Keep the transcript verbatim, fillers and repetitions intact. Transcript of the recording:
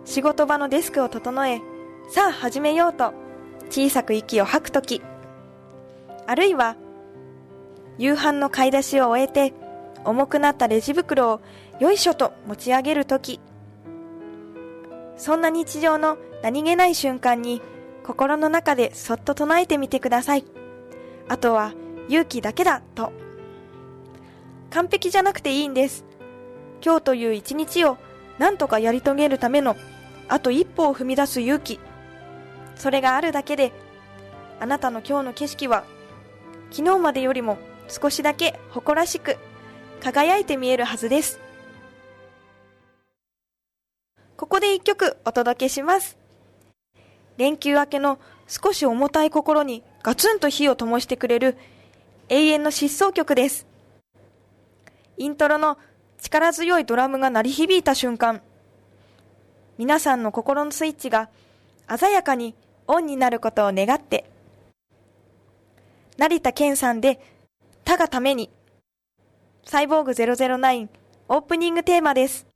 仕事場のデスクを整え、さあ始めようと小さく息を吐くとき、あるいは夕飯の買い出しを終えて重くなったレジ袋をよいしょと持ち上げるとき、そんな日常の何気ない瞬間に心の中でそっと唱えてみてください。あとは勇気だけだと。完璧じゃなくていいんです。今日という一日を何とかやり遂げるためのあと一歩を踏み出す勇気。それがあるだけで、あなたの今日の景色は昨日までよりも少しだけ誇らしく輝いて見えるはずです。ここで一曲お届けします。連休明けの少し重たい心にガツンと火を灯してくれる永遠の疾走曲です。イントロの力強いドラムが鳴り響いた瞬間、皆さんの心のスイッチが鮮やかにオンになることを願って、成田健さんで他がために、サイボーグゼロゼロナインオープニングテーマです。